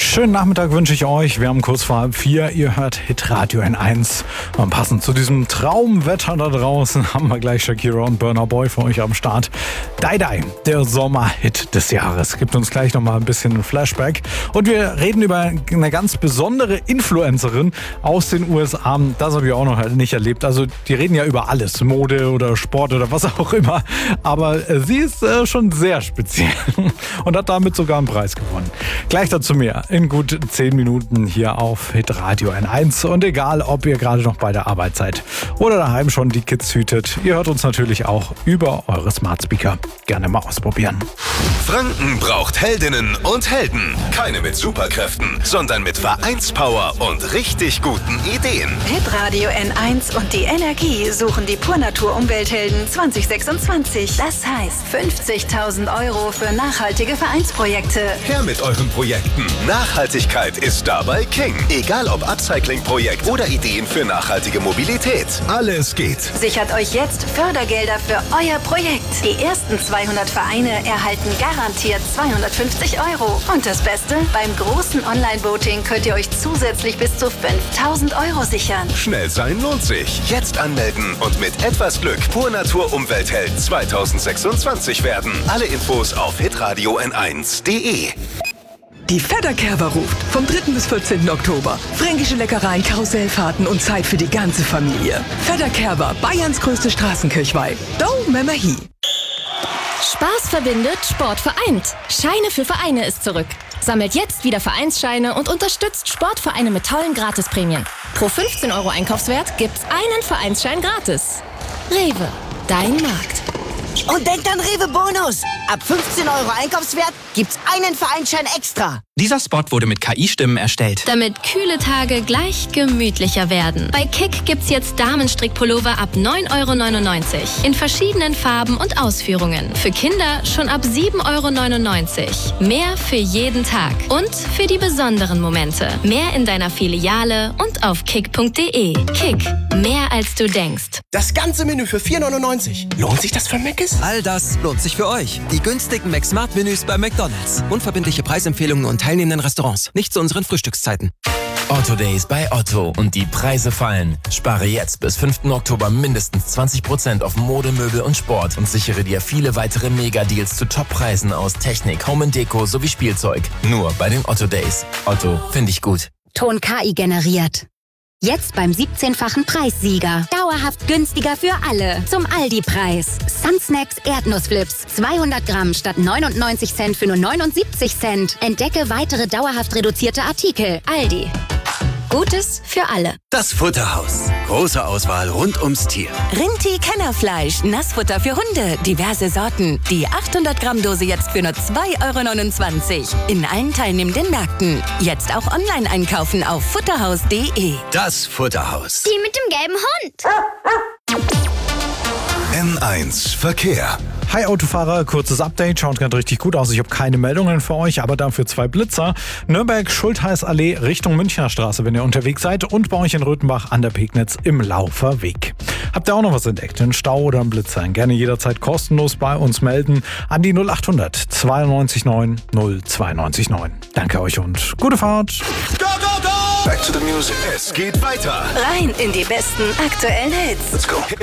Schönen Nachmittag wünsche ich euch. Wir haben kurz vor 4:30. Ihr hört Hitradio N1. Und passend zu diesem Traumwetter da draußen haben wir gleich Shakira und Burna Boy für euch am Start. Die Die, der Sommerhit des Jahres. Gibt uns gleich nochmal ein bisschen ein Flashback. Und wir reden über eine ganz besondere Influencerin aus den USA. Das habe ich auch noch nicht erlebt. Also die reden ja über alles. Mode oder Sport oder was auch immer. Aber sie ist schon sehr speziell und hat damit sogar einen Preis gewonnen. Gleich dazu mehr in gut 10 Minuten hier auf Hitradio N1. Und egal, ob ihr gerade noch bei der Arbeit seid oder daheim schon die Kids hütet, ihr hört uns natürlich auch über eure Smart Speaker. Gerne mal ausprobieren. Franken braucht Heldinnen und Helden. Keine mit Superkräften, sondern mit Vereinspower und richtig guten Ideen. Hitradio N1 und die Energie suchen die Purnatur-Umwelthelden 2026. Das heißt 50.000 € für nachhaltige Vereinsprojekte. Her mit euren Projekten. Nachhaltigkeit ist dabei King. Egal ob Upcycling-Projekt oder Ideen für nachhaltige Mobilität. Alles geht. Sichert euch jetzt Fördergelder für euer Projekt. Die ersten 200 Vereine erhalten garantiert 250 €. Und das Beste? Beim großen Online-Voting könnt ihr euch zusätzlich bis zu 5.000 € sichern. Schnell sein lohnt sich. Jetzt anmelden und mit etwas Glück Purnatur Umweltheld 2026 werden. Alle Infos auf hitradio n1.de. Die Fedderkerber ruft vom 3. bis 14. Oktober. Fränkische Leckereien, Karussellfahrten und Zeit für die ganze Familie. Fedderkerber, Bayerns größte Straßenkirchweih. Do Memmer Hi. Spaß verbindet, Sport vereint. Scheine für Vereine ist zurück. Sammelt jetzt wieder Vereinsscheine und unterstützt Sportvereine mit tollen Gratisprämien. Pro 15 € Einkaufswert gibt's einen Vereinsschein gratis. Rewe, dein Markt. Und denkt an Rewe Bonus. Ab 15 € Einkaufswert gibt's einen Vereinsschein extra. Dieser Spot wurde mit KI-Stimmen erstellt. Damit kühle Tage gleich gemütlicher werden. Bei Kick gibt's jetzt Damenstrickpullover ab 9,99 € in verschiedenen Farben und Ausführungen. Für Kinder schon ab 7,99 €. Mehr für jeden Tag und für die besonderen Momente. Mehr in deiner Filiale und auf kick.de. Kick, mehr als du denkst. Das ganze Menü für 4,99 €. Lohnt sich das für Mc's? All das lohnt sich für euch. Die günstigen McSmart-Menüs bei McDonald's. Unverbindliche Preisempfehlungen und teilnehmenden Restaurants. Nicht zu unseren Frühstückszeiten. Otto Days bei Otto und die Preise fallen. Spare jetzt bis 5. Oktober mindestens 20% auf Mode, Möbel und Sport und sichere dir viele weitere Mega-Deals zu Top-Preisen aus Technik, Home & Deko sowie Spielzeug. Nur bei den Otto Days. Otto, finde ich gut. Ton KI generiert. Jetzt beim 17-fachen Preissieger. Dauerhaft günstiger für alle. Zum Aldi-Preis. Sunsnacks Erdnussflips. 200 Gramm statt 99 Cent für nur 79 Cent. Entdecke weitere dauerhaft reduzierte Artikel. Aldi. Gutes für alle. Das Futterhaus. Große Auswahl rund ums Tier. Rinti Kennerfleisch, Nassfutter für Hunde, diverse Sorten. Die 800 Gramm Dose jetzt für nur 2,29 € in allen teilnehmenden Märkten. Jetzt auch online einkaufen auf futterhaus.de. Das Futterhaus. Die mit dem gelben Hund. N1 Verkehr. Hi Autofahrer, kurzes Update, schaut gerade richtig gut aus. Ich habe keine Meldungen für euch, aber dafür 2 Blitzer. Nürnberg-Schultheißallee Richtung Münchner Straße, wenn ihr unterwegs seid. Und bei euch in Röthenbach an der Pegnitz im Lauferweg. Habt ihr auch noch was entdeckt? Einen Stau oder einen Blitzer? Gerne jederzeit kostenlos bei uns melden an die 0800 92 9 092 9. Danke euch und gute Fahrt. Go, go, go! Back to the music. Es geht weiter. Rein in die besten aktuellen Hits. Let's go.